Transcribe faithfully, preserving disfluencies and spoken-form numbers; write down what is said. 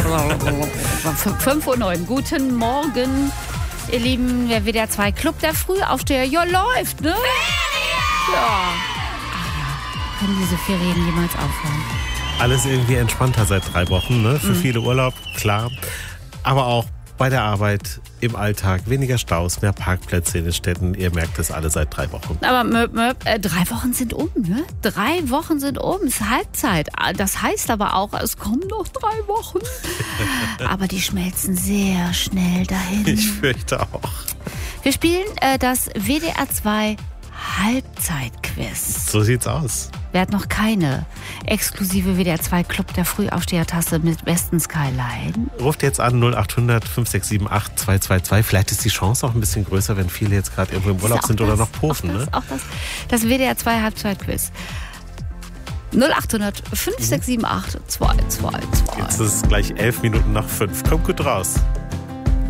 fünf Uhr neun. Guten Morgen, ihr Lieben. Der W D R zwei Club der Frühaufsteher. Ja, läuft, ne? Ja. Ach ja, können diese Ferien jemals aufhören? Alles irgendwie entspannter seit drei Wochen, ne? Für mhm. viele Urlaub, klar. Aber auch bei der Arbeit, im Alltag, weniger Staus, mehr Parkplätze in den Städten. Ihr merkt es alle seit drei Wochen. Aber möp, möp, äh, drei Wochen sind um, ne? Drei Wochen sind um, es ist Halbzeit. Das heißt aber auch, es kommen noch drei Wochen. Aber die schmelzen sehr schnell dahin. Ich fürchte auch. Wir spielen äh, das W D R zwei Halbzeitquiz. So sieht's aus. Wer hat noch keine exklusive W D R zwei Club der Frühaufsteher-Tasse mit besten Skyline? Ruft jetzt an null acht hundert fünf sechs sieben acht zwei zwei zwei. Vielleicht ist die Chance auch ein bisschen größer, wenn viele jetzt gerade irgendwo im Urlaub sind das, oder noch pofen. Auch das, ne? auch das, das W D R zwei Halbzeitquiz. null acht hundert fünf sechs sieben acht zwei zwei zwei. Jetzt ist es gleich elf Minuten nach fünf. Kommt gut raus.